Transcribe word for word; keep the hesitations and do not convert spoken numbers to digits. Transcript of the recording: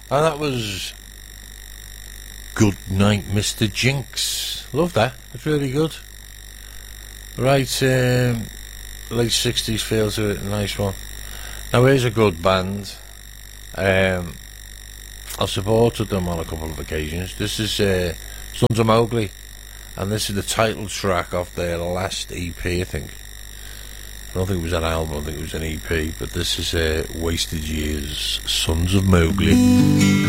And that was Good Night, Mister Jinx. Love that. It's really good. Right, um, late sixties feel to it. Nice one. Now here's a good band. Um, I've supported them on a couple of occasions. This is uh, Sons of Mowgli, and this is the title track off their last E P, I think. I don't think it was an album, I think it was an E P, but this is uh, Wasted Years, Sons of Mowgli.